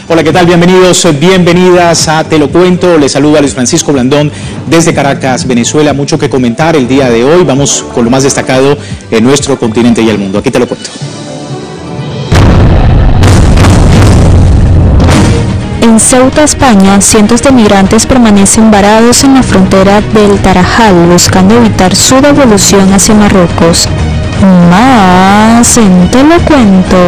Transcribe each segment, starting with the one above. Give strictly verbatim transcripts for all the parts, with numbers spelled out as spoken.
Hola, ¿qué tal? Bienvenidos, bienvenidas a Te lo Cuento. Les saluda Luis Francisco Blandón desde Caracas, Venezuela. Mucho que comentar el día de hoy. Vamos con lo más destacado en nuestro continente y el mundo. Aquí te lo cuento. En Ceuta, España, cientos de migrantes permanecen varados en la frontera del Tarajal, buscando evitar su devolución hacia Marruecos. Más en Te lo Cuento.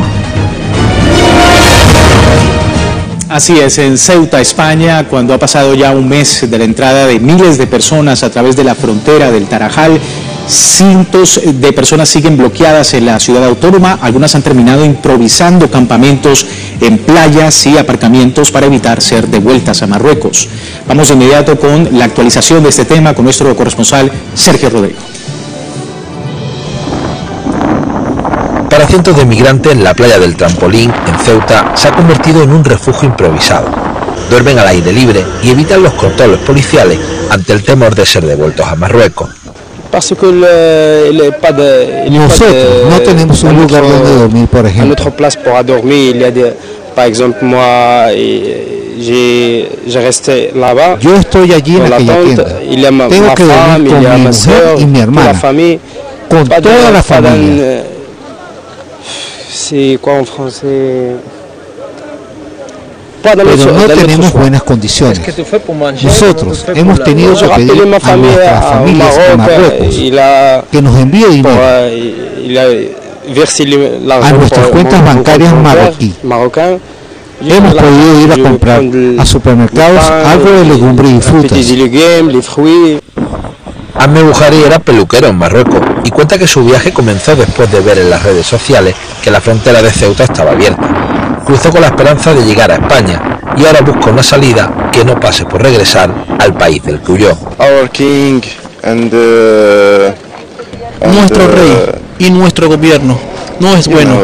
Así es, en Ceuta, España, cuando ha pasado ya un mes de la entrada de miles de personas a través de la frontera del Tarajal, cientos de personas siguen bloqueadas en la ciudad autónoma. Algunas han terminado improvisando campamentos en playas y aparcamientos para evitar ser devueltas a Marruecos. Vamos de inmediato con la actualización de este tema con nuestro corresponsal Sergio Rodrigo. Para cientos de migrantes, la playa del Trampolín, en Ceuta, se ha convertido en un refugio improvisado. Duermen al aire libre y evitan los controles policiales ante el temor de ser devueltos a Marruecos. Nosotros no tenemos un lugar donde dormir, por ejemplo. Yo estoy allí en aquella tienda. Tengo que dormir con mi mujer y mi hermana, con toda la familia. Pero no tenemos buenas condiciones. Nosotros hemos tenido que pedir a nuestras familias en Marruecos que nos envíe dinero a nuestras cuentas bancarias marroquíes. Hemos podido ir a comprar a supermercados algo de legumbres y frutas. Ahmed Buhari era peluquero en Marruecos y cuenta que su viaje comenzó después de ver en las redes sociales que la frontera de Ceuta estaba abierta. Cruzó con la esperanza de llegar a España y ahora busca una salida que no pase por regresar al país del que huyó. Nuestro rey y nuestro gobierno no es bueno.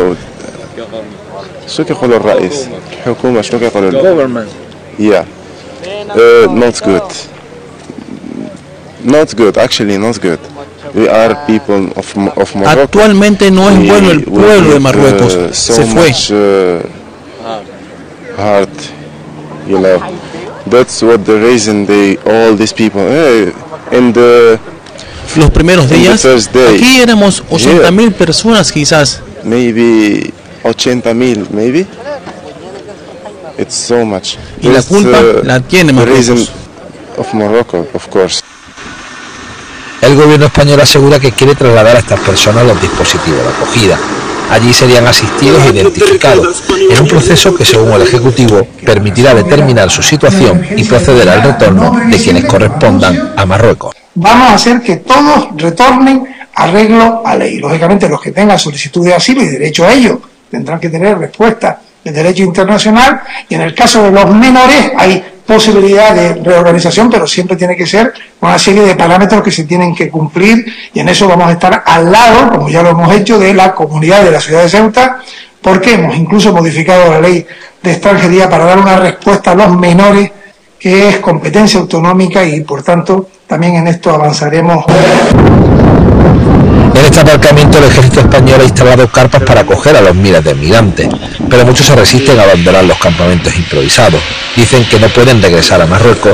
Not good, actually not good. We are people of, of Morocco. Actualmente no es bueno el pueblo de Marruecos. Uh, so Se fue. Much, uh, hard, you know. That's what the reason they all these people. Uh, in the, Los primeros días, day, aquí éramos ochenta mil yeah, personas quizás. Maybe ochenta mil, maybe. It's so much. Y la culpa uh, la tiene Marruecos. Of Morocco, of course. El gobierno español asegura que quiere trasladar a estas personas a los dispositivos de acogida. Allí serían asistidos e identificados, en un proceso que, según el Ejecutivo, permitirá determinar su situación y proceder al retorno de quienes correspondan a Marruecos. Vamos a hacer que todos retornen arreglo a ley. Lógicamente, los que tengan solicitud de asilo y derecho a ello tendrán que tener respuesta del derecho internacional, y en el caso de los menores hay posibilidad de reorganización, pero siempre tiene que ser una serie de parámetros que se tienen que cumplir, y en eso vamos a estar al lado, como ya lo hemos hecho, de la comunidad de la ciudad de Ceuta, porque hemos incluso modificado la ley de extranjería para dar una respuesta a los menores, que es competencia autonómica, y por tanto también en esto avanzaremos. En este aparcamiento el ejército español ha instalado carpas para acoger a los miles de migrantes, pero muchos se resisten a abandonar los campamentos improvisados. Dicen que no pueden regresar a Marruecos